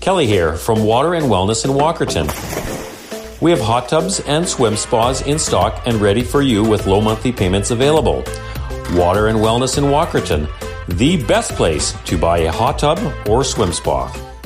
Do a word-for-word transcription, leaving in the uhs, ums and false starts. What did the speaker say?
Kelly here from Water and Wellness in Walkerton. We have hot tubs and swim spas in stock and ready for you with low monthly payments available. Water and Wellness in Walkerton, the best place to buy a hot tub or swim spa.